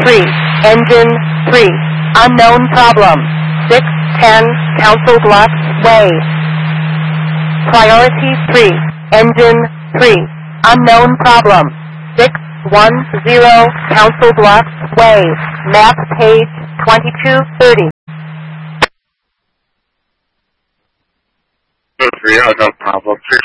3. Engine 3. Unknown problem. 610 Council Bluffs Way. Priority 3. Engine 3. Unknown problem. 610 Council Bluffs Way. Map page 2230. 3 unknown problem. 3